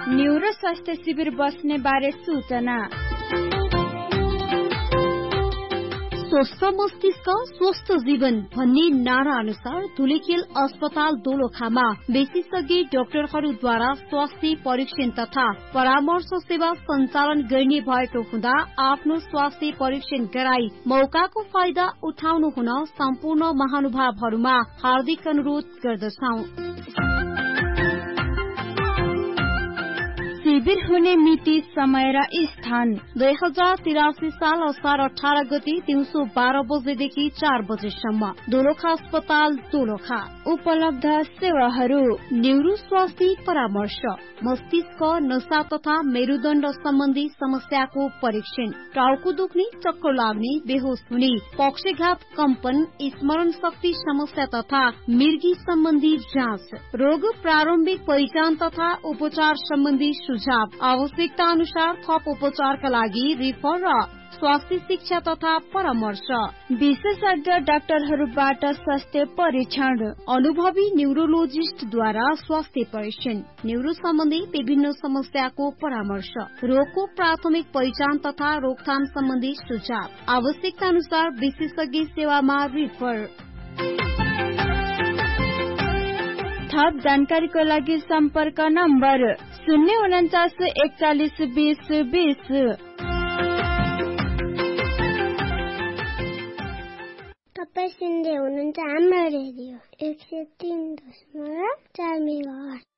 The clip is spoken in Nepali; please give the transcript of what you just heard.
न्यूरो स्वास्थ्य शिविर बस्ने बारे सूचना। स्वस्थ मस्तिष्क स्वस्थ जीवन भन्ने नारा अनुसार धुलिखेल अस्पताल दोलखामा विशेषज्ञ डाक्टरहरूद्वारा स्वास्थ्य परीक्षण तथा परामर्श सेवा सञ्चालन गर्ने भएको हुँदा आफ्नो स्वास्थ्य परीक्षण गराई मौकाको फाइदा उठाउनु हुन सम्पूर्ण महानुभावहरूमा हार्दिक अनुरोध गर्दछौं। शिविर हुने मिति, समय र स्थान 2083 साल असार 18 गते दिउँसो 12 बजेदेखि 4 बजेसम्म दोलखा अस्पताल दोलखा। उपलब्ध सेवाहरू: न्यूरो स्वास्थ्य परामर्श, मस्तिष्क नशा तथा मेरुदण्ड सम्बन्धी समस्याको परीक्षण, टाउको दुख्ने, चक्कर लाग्ने, बेहोस हुने, पक्षघात, कम्पन, स्मरण शक्ति समस्या तथा मिर्गी सम्बन्धी जाँच, रोग प्रारम्भिक पहिचान तथा उपचार सम्बन्धी सुझाव, आवश्यकता अनुसार थप उपचारका लागि रिफर र स्वास्थ्य शिक्षा तथा परामर्श, विशेषज्ञ डाक्टरहरूबाट स्वास्थ्य परीक्षण, अनुभवी न्यूरोलोजिस्टद्वारा स्वास्थ्य परीक्षण, न्यूरो सम्बन्धी विभिन्न समस्याको परामर्श, रोगको प्राथमिक पहिचान तथा रोकथाम सम्बन्धी सुझाव, आवश्यकता अनुसार विशेषज्ञ सेवामा रिफर। थप जानकारीको लागि सम्पर्क नम्बर 049 41 20 20। तपाईं सुन्दै हुनुहुन्छ हाम्रो रेडियो 103.4 मेगाहर्ज।